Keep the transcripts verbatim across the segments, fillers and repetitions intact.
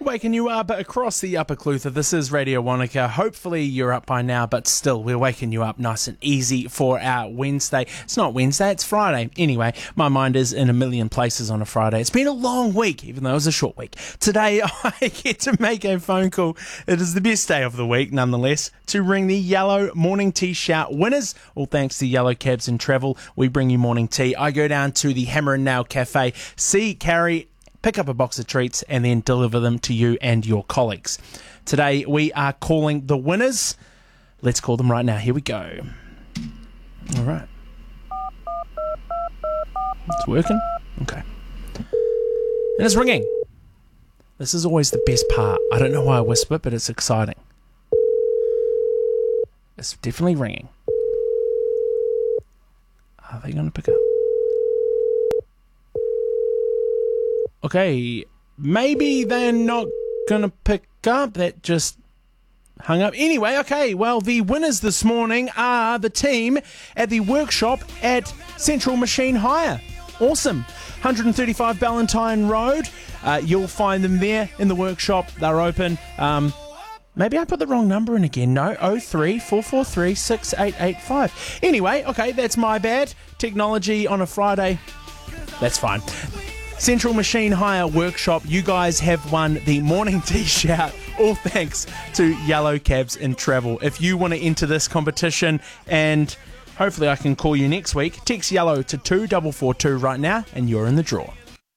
waking you up across the Upper Clutha. This is Radio Wanaka. Hopefully you're up by now, but still, we're waking you up nice and easy for our Wednesday. It's not Wednesday, it's Friday. Anyway, my mind is in a million places on a Friday. It's been a long week, even though it was a short week. Today, I get to make a phone call. It is the best day of the week, nonetheless, to ring the Yellow Morning Tea Shout winners. All thanks to Yellow Cabs and Travel, we bring you morning tea. I go down to the Hammer and Nail Cafe, see Carrie, pick up a box of treats and then deliver them to you and your colleagues. Today we are calling the winners. Let's call them right now. Here we go. All right. It's working? Okay. And it's ringing. This is always the best part. I don't know why I whisper, but it's exciting. It's definitely ringing. Are they going to pick up? Okay, maybe they're not going to pick up. That just hung up. Anyway, okay, well, the winners this morning are the team at the workshop at Central Machine Hire. Awesome. one thirty-five Ballantyne Road. Uh, you'll find them there in the workshop. They're open. Um, maybe I put the wrong number in again. No, oh three, four four three, six eight eight five. Anyway, okay, that's my bad. Technology on a Friday. That's fine. Central Machine Hire Workshop, you guys have won the Morning Tea Shout, all thanks to Yellow Cabs and Travel. If you want to enter this competition, and hopefully I can call you next week, text Yellow to two four four two right now and you're in the draw.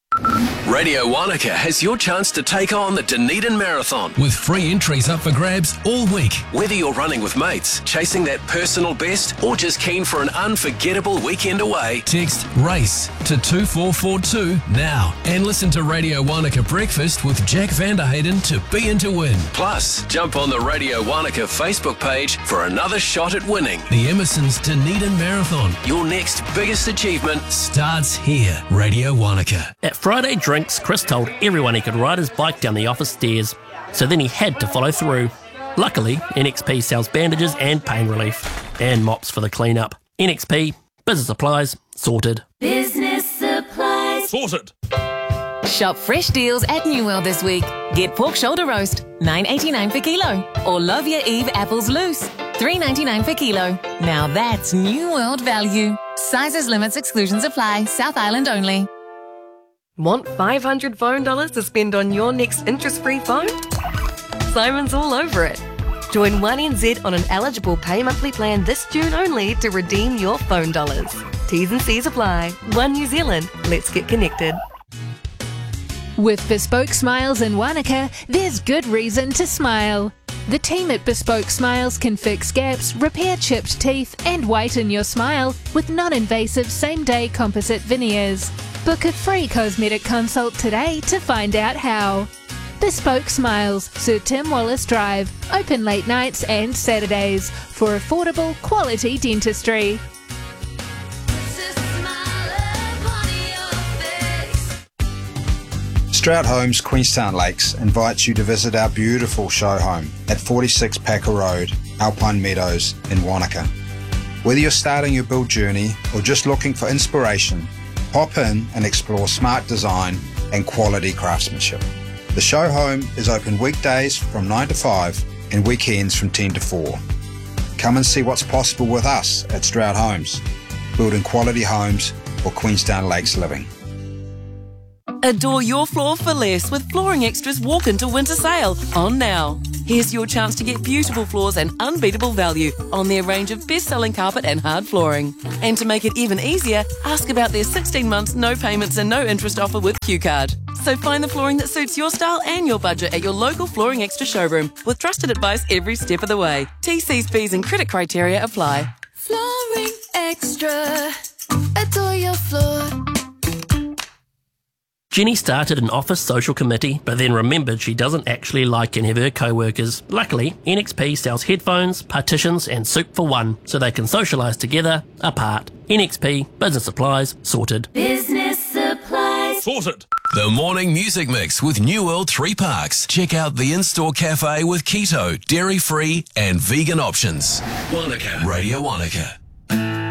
Radio Wanaka has your chance to take on the Dunedin Marathon. With free entries up for grabs all week. Whether you're running with mates, chasing that personal best, or just keen for an unforgettable weekend away, text RACE to two four four two now and listen to Radio Wanaka Breakfast with Jack Vanderhayden to be in to win. Plus, jump on the Radio Wanaka Facebook page for another shot at winning. The Emerson's Dunedin Marathon. Your next biggest achievement starts here. Radio Wanaka. At Friday Drinks, Chris told everyone he could ride his bike down the office stairs, so then he had to follow through. Luckily, N X P sells bandages and pain relief, and mops for the clean-up. N X P, business supplies, sorted. Business supplies, sorted. Shop fresh deals at New World this week. Get pork shoulder roast, nine eighty-nine per kilo, or love your Eve apples loose, three ninety-nine per kilo. Now that's New World value. Sizes, limits, exclusions apply. South Island only. Want five hundred phone dollars to spend on your next interest-free phone? Simon's all over it. Join one N Z on an eligible pay monthly plan this June only to redeem your phone dollars. T's and C's apply. One New Zealand. Let's get connected. With Bespoke Smiles in Wanaka, there's good reason to smile. The team at Bespoke Smiles can fix gaps, repair chipped teeth and whiten your smile with non-invasive same-day composite veneers. Book a free cosmetic consult today to find out how. Bespoke Smiles, Sir Tim Wallace Drive, open late nights and Saturdays for affordable quality dentistry. Stroud Homes Queenstown Lakes invites you to visit our beautiful show home at forty-six Packer Road, Alpine Meadows in Wanaka. Whether you're starting your build journey or just looking for inspiration, pop in and explore smart design and quality craftsmanship. The show home is open weekdays from nine to five and weekends from ten to four. Come and see what's possible with us at Stroud Homes, building quality homes for Queenstown Lakes living. Adore your floor for less with Flooring Extra's Walk Into Winter Sale on now. Here's your chance to get beautiful floors and unbeatable value on their range of best-selling carpet and hard flooring. And to make it even easier, ask about their sixteen months no payments and no interest offer with Q Card. So find the flooring that suits your style and your budget at your local Flooring Extra showroom with trusted advice every step of the way. T Cs, fees and credit criteria apply. Flooring Extra. Adore your floor. Jenny started an office social committee, but then remembered she doesn't actually like any of her co-workers. Luckily, N X P sells headphones, partitions and soup for one, so they can socialise together, apart. N X P, business supplies, sorted. Business supplies, sorted. The morning music mix with New World Three Parks. Check out the in-store cafe with keto, dairy-free and vegan options. Wanaka. Radio Wanaka.